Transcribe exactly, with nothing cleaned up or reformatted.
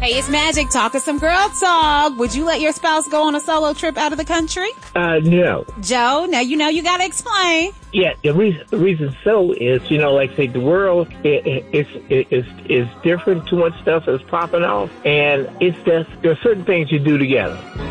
Hey, it's Magic. Talking some girl talk. Would you let your spouse go on a solo trip out of the country? Uh, no. Joe, now you know you got to explain. Yeah, the reason the reason so is, you know, like say the world is is is is different. Too much stuff is popping off, and it's just there are certain things you do together.